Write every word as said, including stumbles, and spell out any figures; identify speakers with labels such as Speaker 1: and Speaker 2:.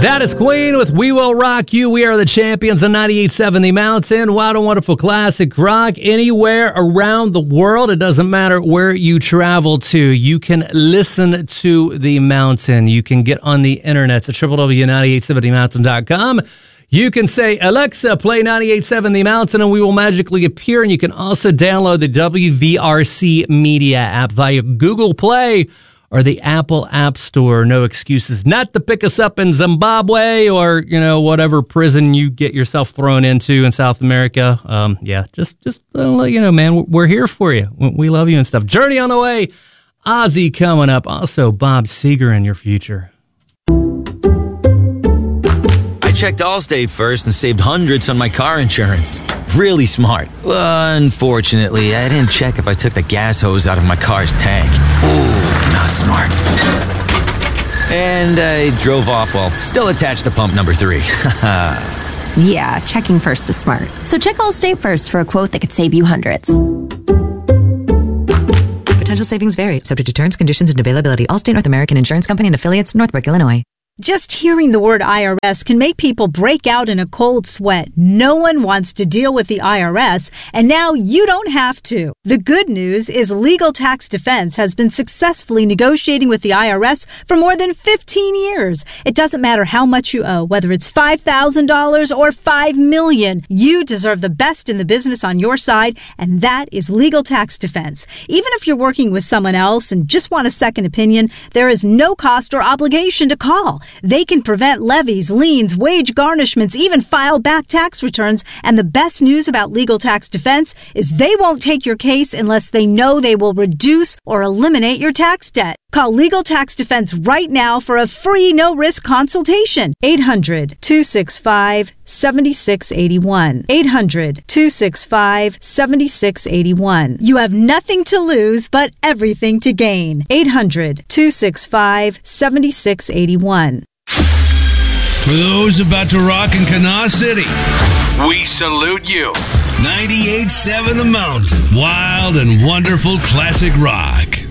Speaker 1: That is Queen with We Will Rock You. We are the champions of ninety-eight point seven The Mountain. Wild and wonderful classic rock anywhere around the world. It doesn't matter where you travel to. You can listen to The Mountain. You can get on the internet at w w w dot ninety-eight seven the mountain dot com. You can say, Alexa, play ninety-eight point seven The Mountain, and we will magically appear. And you can also download the W V R C Media app via Google Play or the Apple App Store. No excuses not to pick us up in Zimbabwe or, you know, whatever prison you get yourself thrown into in South America. Um, yeah, just, just uh, let you know, man, we're here for you. We love you and stuff. Journey on the way. Ozzy coming up. Also, Bob Seger in your future.
Speaker 2: I checked Allstate first and saved hundreds on my car insurance. Really smart. Uh, unfortunately, I didn't check if I took the gas hose out of my car's tank. Ooh, not smart. And I drove off while still attached to pump number three.
Speaker 3: Yeah, checking first is smart. So check Allstate first for a quote that could save you hundreds.
Speaker 4: Potential savings vary, subject to terms, conditions, and availability. Allstate North American Insurance Company and affiliates, Northbrook, Illinois.
Speaker 5: Just hearing the word I R S can make people break out in a cold sweat. No one wants to deal with the I R S, and now you don't have to. The good news is Legal Tax Defense has been successfully negotiating with the I R S for more than fifteen years. It doesn't matter how much you owe, whether it's five thousand dollars or five million dollars. You deserve the best in the business on your side, and that is Legal Tax Defense. Even if you're working with someone else and just want a second opinion, there is no cost or obligation to call. They can prevent levies, liens, wage garnishments, even file back tax returns. And the best news about Legal Tax Defense is they won't take your case unless they know they will reduce or eliminate your tax debt. Call Legal Tax Defense right now for a free no-risk consultation. eight hundred, two six five, seven six eight one. eight hundred, two six five, seven six eight one. You have nothing to lose but everything to gain. eight hundred, two six five, seven six eight one.
Speaker 6: For those about to rock in Kanawha City, we salute you. ninety-eight point seven The Mountain. Wild and wonderful classic rock.